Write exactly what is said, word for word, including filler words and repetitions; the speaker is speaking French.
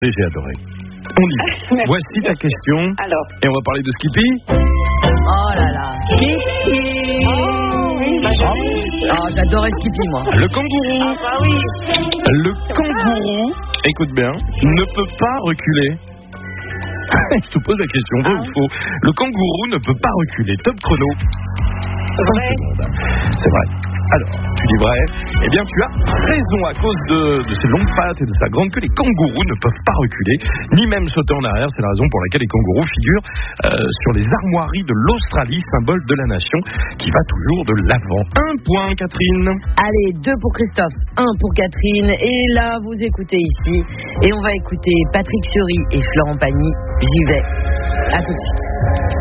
J'ai adoré. On y va. Voici ta question. Alors. Et on va parler de Skippy. Oh là là. Skippy. Oh, oui, bah, je... Oh, j'adorais Skippy, moi. Le kangourou. Ah, bah oui. Le kangourou, écoute bien, ne peut pas reculer. Je te pose la question, vrai ou faux? Le kangourou ne peut pas reculer. Top chrono. C'est vrai. C'est vrai. Alors, tu dis vrai. Eh bien, tu as raison. À cause de, de ses longues pattes et de sa grande queue, les kangourous ne peuvent pas reculer, ni même sauter en arrière. C'est la raison pour laquelle les kangourous figurent euh, sur les armoiries de l'Australie, symbole de la nation, qui va toujours de l'avant. Un point, Catherine. Allez, deux pour Christophe, un pour Catherine. Et là, vous écoutez ici. Et on va écouter Patrick Fiori et Florent Pagny. J'y vais. À tout de suite.